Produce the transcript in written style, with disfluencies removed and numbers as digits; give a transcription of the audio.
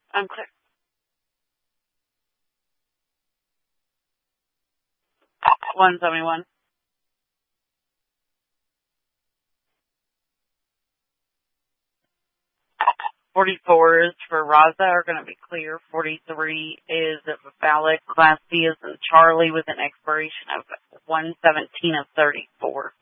I'm clear. 171. 44s for Raza are going to be clear. 43 is valid. Class C is in Charlie with an expiration of 117 of 34.